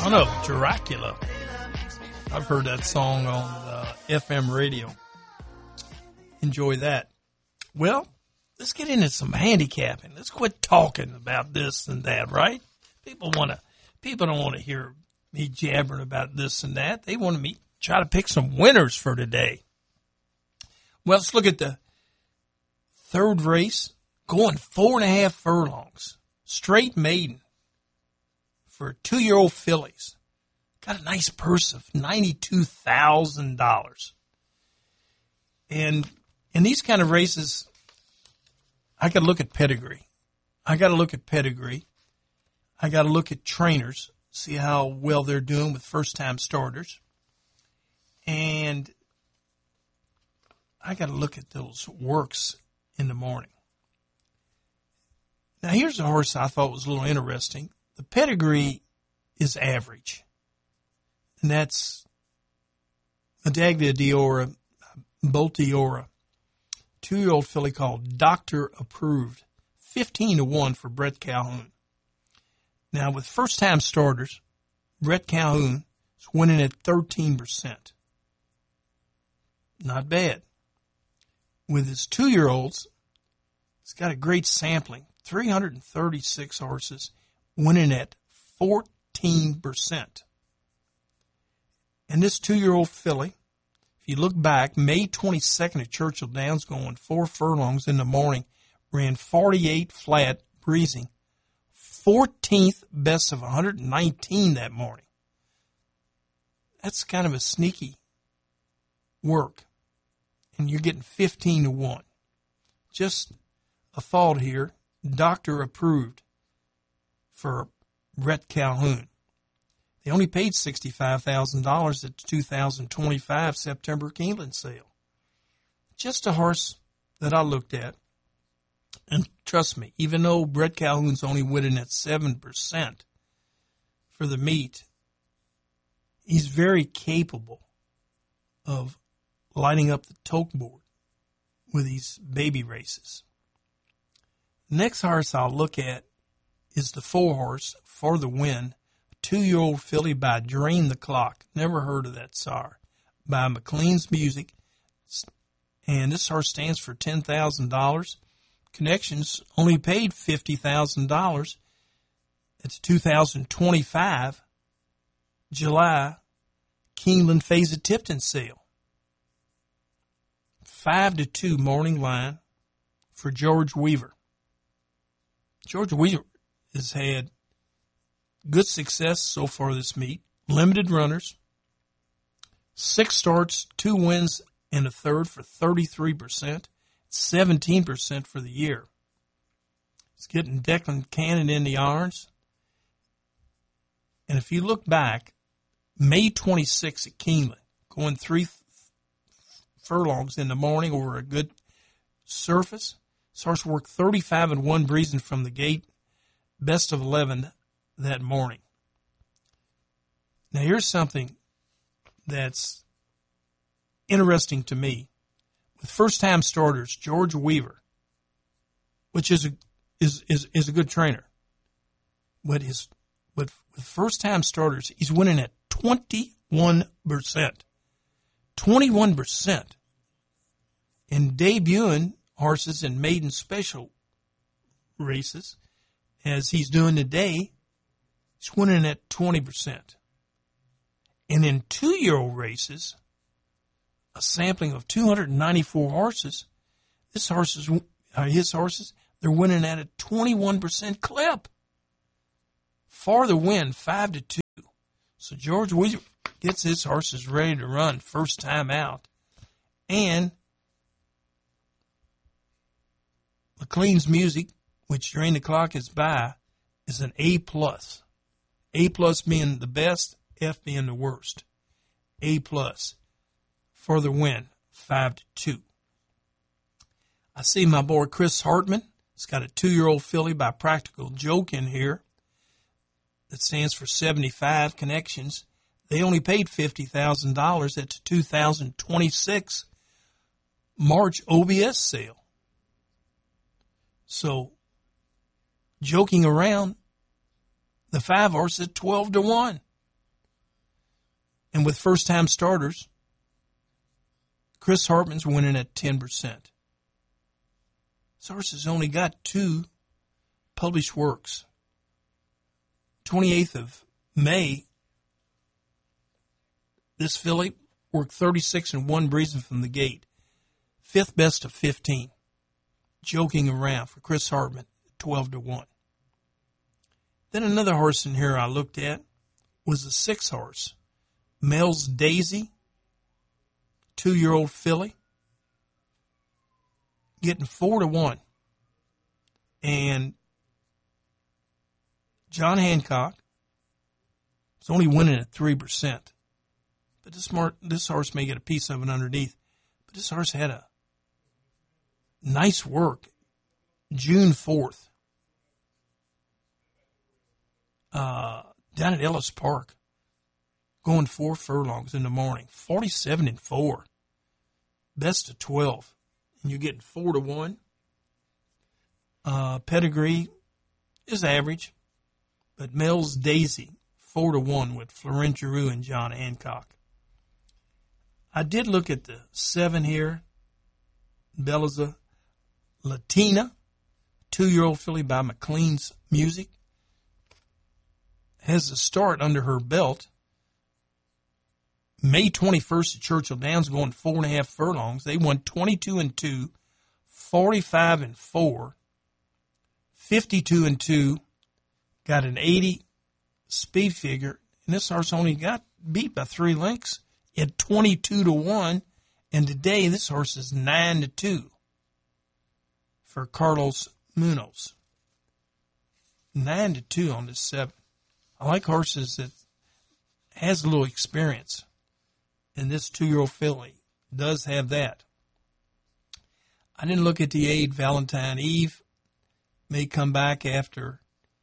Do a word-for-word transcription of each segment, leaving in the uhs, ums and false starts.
Son of Dracula. I've heard that song on uh, F M radio. Enjoy that. Well, let's get into some handicapping. Let's quit talking about this and that, right? People want to. People don't want to hear me jabbering about this and that. They want me try to pick some winners for today. Well, let's look at the third race, going four and a half furlongs, straight maiden for two-year-old fillies. Got a nice purse of ninety-two thousand dollars. And in these kind of races, I got to look at pedigree. I got to look at pedigree. I got to look at trainers, see how well they're doing with first-time starters. And I got to look at those works in the morning. Now, here's a horse I thought was a little interesting. The pedigree is average. And that's Medaglia Diora, Boltiora, two-year-old filly called Doctor Approved, fifteen to one for Brett Calhoun. Now, with first-time starters, Brett Calhoun is winning at thirteen percent. Not bad. With his two-year-olds, he's got a great sampling, three hundred thirty-six horses, winning at fourteen percent. And this two-year-old filly, if you look back, May twenty-second at Churchill Downs, going four furlongs in the morning, ran forty-eight flat, breezing, fourteenth best of one hundred nineteen that morning. That's kind of a sneaky work. And you're getting fifteen to one. Just a thought here, Doctor Approved for Brett Calhoun. They only paid sixty-five thousand dollars at the two thousand twenty-five September Keeneland sale. Just a horse that I looked at. And trust me, even though Brett Calhoun's only winning at seven percent for the meet, he's very capable of lighting up the toke board with these baby races. Next horse I'll look at is the four horse For the Win, two-year-old filly by Drain the Clock. Never heard of that sire. By McLean's Music. And this horse stands for ten thousand dollars. Connections only paid fifty thousand dollars. It's two thousand twenty-five July Keeneland Feza Tipton sale. Five to two morning line for George Weaver. George Weaver has had good success so far this meet. Limited runners. Six starts, two wins, and a third for thirty-three percent. seventeen percent for the year. It's getting Declan Cannon in the irons. And if you look back, May twenty-sixth at Keeneland, going three furlongs in the morning over a good surface. This horse worked thirty-five and one breezing from the gate, best of eleven that morning. Now here's something that's interesting to me. With first-time starters, George Weaver, which is a is is is a good trainer, but his but with first-time starters, he's winning at twenty-one percent. twenty-one percent. And debuting horses in maiden special races, as he's doing today, he's winning at twenty percent. And in two-year-old races, a sampling of two hundred ninety-four horses, this horses, uh, his horses, they're winning at a twenty-one percent clip. For the Win, five to two. So George Weaver gets his horses ready to run first time out. And McLean's Music, which Drain the Clock is by, is an A plus. A plus being the best, F being the worst. A plus. For the Win, five to two. I see my boy Chris Hartman. He's got a two-year-old filly by Practical Joke in here that stands for seventy-five connections. They only paid fifty thousand dollars at the two thousand twenty-six March O B S sale. So, joking around, the five horse at twelve to one. And with first-time starters, Chris Hartman's winning at ten percent. This horse has only got two published works. twenty-eighth of May, this filly worked thirty-six and one breezing from the gate. Fifth best of fifteen. Joking Around for Chris Hartman, twelve to one. Then another horse in here I looked at was a six horse. Mel's Daisy, two-year-old filly, getting four to one. And John Hancock is only winning at three percent. But this, smart, this horse may get a piece of it underneath. But this horse had a nice work June fourth uh, down at Ellis Park, going four furlongs in the morning, forty-seven and four, best of twelve, and you're getting four to one. Uh, pedigree is average, but Mel's Daisy, four to one with Florent Giroux and John Hancock. I did look at the seven here. Belleza Latina, two-year-old filly by McLean's Music, has a start under her belt. May twenty-first at Churchill Downs, going four and a half furlongs. They won twenty-two and two, forty-five and four, fifty-two and two, got an eighty speed figure, and this horse only got beat by three lengths at twenty-two to one, and today this horse is nine to two for Carlos Munoz. nine to two on this seven. I like horses that has a little experience, and this two-year-old filly does have that. I didn't look at the eight. Valentine Eve may come back after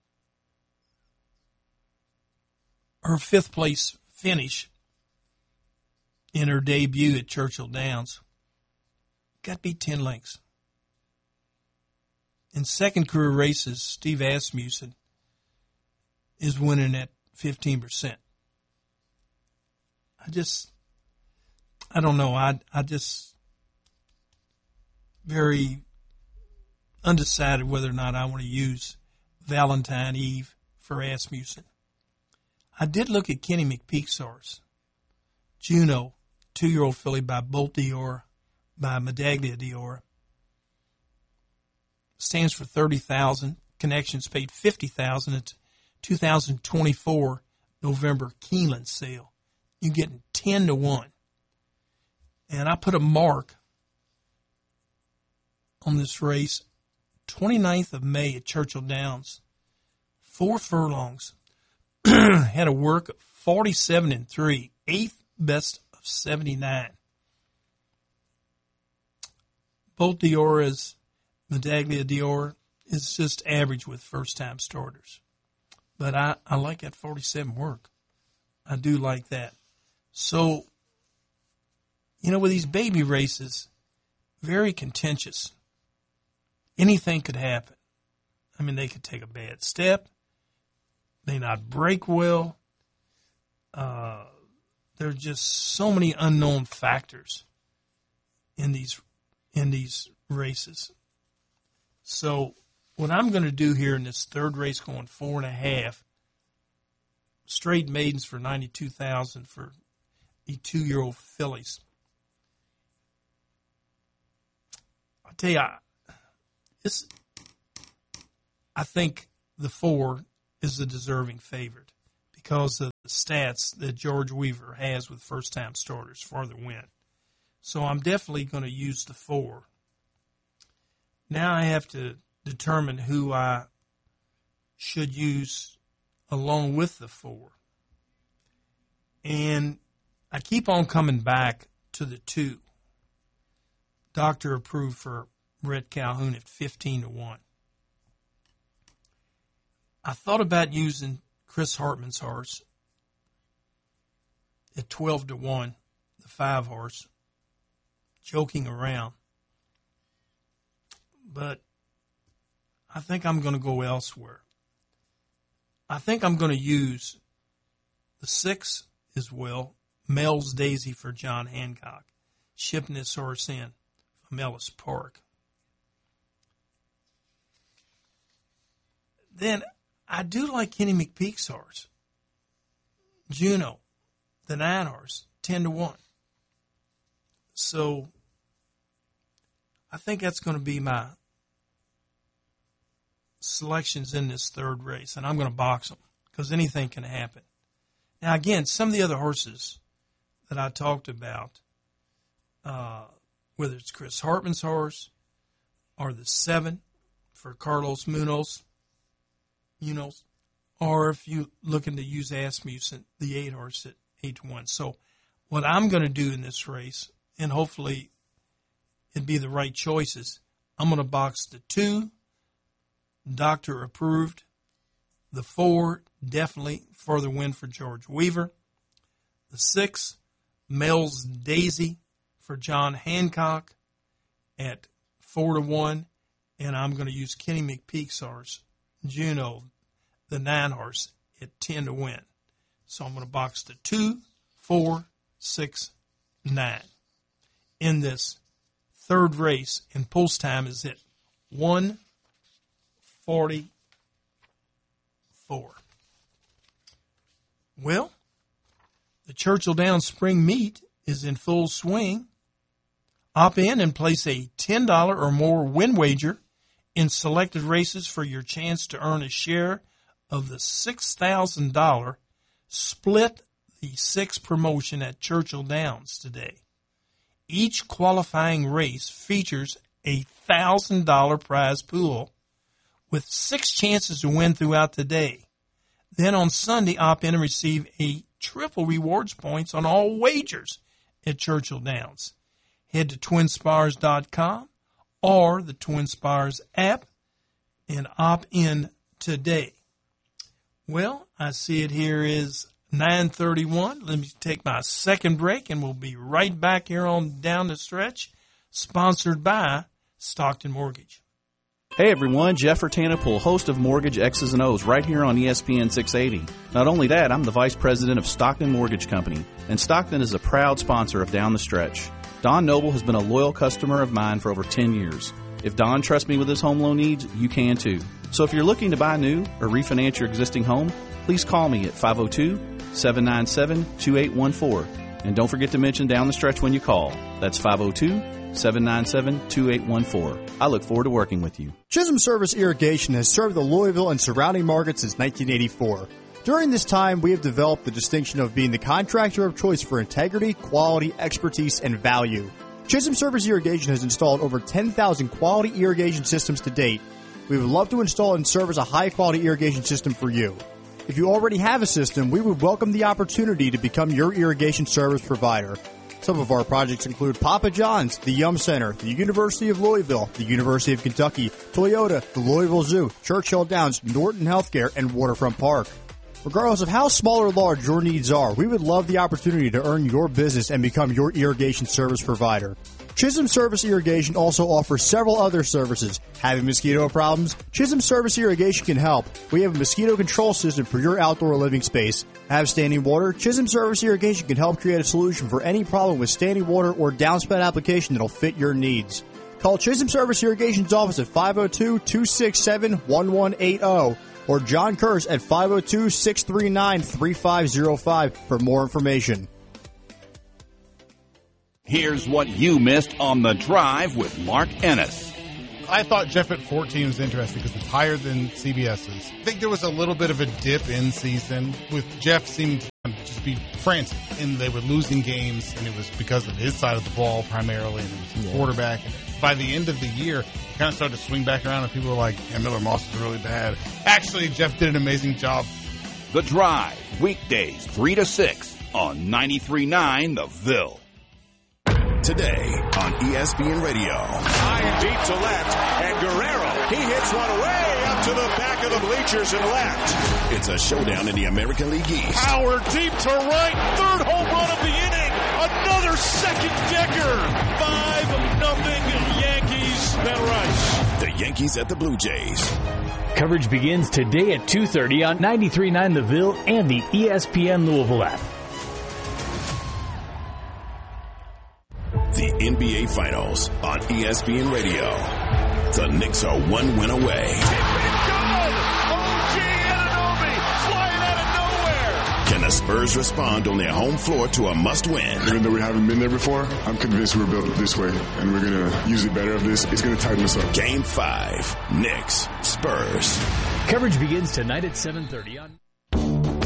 her fifth place finish in her debut at Churchill Downs. Got to beat ten lengths. In second career races, Steve Asmussen is winning at fifteen percent. I just, I don't know. I, I just very undecided whether or not I want to use Valentine Eve for Asmussen. I did look at Kenny McPeak's horse, Juno, two-year-old filly by Bolt Dior, by Medaglia Dior. Stands for thirty thousand dollars. Connections paid fifty thousand dollars. It's two thousand twenty-four November Keeneland sale. You're getting ten to one. And I put a mark on this race, twenty-ninth of May at Churchill Downs. Four furlongs. Had a work of forty-seven and three. Eighth best of seventy-nine. Both Dior is Medaglia Dior is just average with first-time starters. But I, I like that forty-seven work. I do like that. So, you know, with these baby races, very contentious. Anything could happen. I mean, they could take a bad step. They not break well. Uh, there are just so many unknown factors in these in these races. So what I'm going to do here in this third race, going four and a half, straight maidens for ninety-two thousand for the two-year-old fillies. I'll tell you, I, this, I think the four is the deserving favorite because of the stats that George Weaver has with first-time starters for the win. So I'm definitely going to use the four. Now I have to determine who I should use along with the four. And I keep on coming back to the two. Doctor approved for Brett Calhoun at fifteen to one. I thought about using Chris Hartman's horse at twelve to one, the five horse, Joking Around. But I think I'm going to go elsewhere. I think I'm going to use the six as well, Mel's Daisy for John Hancock, shipping this horse in from Ellis Park. Then I do like Kenny McPeak's horse, Juno, the nine horse, ten to one. So I think that's going to be my selections in this third race, and I'm going to box them because anything can happen. Now, again, some of the other horses that I talked about, uh, whether it's Chris Hartman's horse or the seven for Carlos Munoz, Munoz, or if you're looking to use Asmussen, the eight horse at eight to one. So what I'm going to do in this race, and hopefully it'd be the right choices, I'm going to box the two, doctor approved, the four, definitely for the win for George Weaver, the six, Mel's Daisy for John Hancock at four to one, and I'm going to use Kenny McPeak's horse, Juno, the nine horse, at ten to win. So I'm going to box the two, four, six, nine. In this third race, and pulse time is at one forty-four. Well, the Churchill Downs Spring Meet is in full swing. Opt in and place a ten dollars or more win wager in selected races for your chance to earn a share of the six thousand dollars Split the Six promotion at Churchill Downs today. Each qualifying race features a one thousand dollars prize pool with six chances to win throughout the day. Then on Sunday, opt in and receive a triple rewards points on all wagers at Churchill Downs. Head to twin spires dot com or the TwinSpires app and opt in today. Well, I see it here is nine thirty-one. Let me take my second break, and we'll be right back here on Down the Stretch, sponsored by Stockton Mortgage. Hey everyone, Jeff Rutanapool, host of Mortgage X's and O's right here on E S P N six eighty. Not only that, I'm the vice president of Stockton Mortgage Company, and Stockton is a proud sponsor of Down the Stretch. Don Noble has been a loyal customer of mine for over ten years. If Don trusts me with his home loan needs, you can too. So if you're looking to buy new or refinance your existing home, please call me at five oh two, seven nine seven, two eight one four. And don't forget to mention Down the Stretch when you call. That's five oh two, seven nine seven, two eight one four. I look forward to working with you. Chisholm Service Irrigation has served the Louisville and surrounding markets since nineteen eighty-four. During this time, we have developed the distinction of being the contractor of choice for integrity, quality, expertise, and value. Chisholm Service Irrigation has installed over ten thousand quality irrigation systems to date. We would love to install and service a high-quality irrigation system for you. If you already have a system, we would welcome the opportunity to become your irrigation service provider. Some of our projects include Papa John's, the Yum Center, the University of Louisville, the University of Kentucky, Toyota, the Louisville Zoo, Churchill Downs, Norton Healthcare, and Waterfront Park. Regardless of how small or large your needs are, we would love the opportunity to earn your business and become your irrigation service provider. Chisholm Service Irrigation also offers several other services. Having mosquito problems? Chisholm Service Irrigation can help. We have a mosquito control system for your outdoor living space. Have standing water? Chisholm Service Irrigation can help create a solution for any problem with standing water or downspout application that will fit your needs. Call Chisholm Service Irrigation's office at five oh two, two six seven, one one eight oh or John Kurz at five oh two, six three nine, three five oh five for more information. Here's what you missed on The Drive with Mark Ennis. I thought Jeff at fourteen was interesting because it's higher than CBS's. I think there was a little bit of a dip in season with Jeff seeming to just be frantic, and they were losing games, and it was because of his side of the ball primarily, and it was the yeah. quarterback. And by the end of the year, it kind of started to swing back around, and people were like, yeah, Miller Moss is really bad. Actually, Jeff did an amazing job. The Drive, weekdays three to six on ninety-three point nine The Ville. Today on E S P N Radio. High and deep to left, and Guerrero, he hits one way up to the back of the bleachers and left. It's a showdown in the American League East. Power deep to right, third home run of the inning, another second decker. Five nothing Yankees, Ben Rice. The Yankees at the Blue Jays. Coverage begins today at two thirty on ninety-three point nine The Ville and the E S P N Louisville app. the N B A Finals on E S P N Radio. The Knicks are one win away. Can the Spurs respond on their home floor to a must-win? Even though we haven't been there before, I'm convinced we're built this way, and we're going to use it better of this. It's going to tighten us up. Game five, Knicks, Spurs. Coverage begins tonight at seven thirty on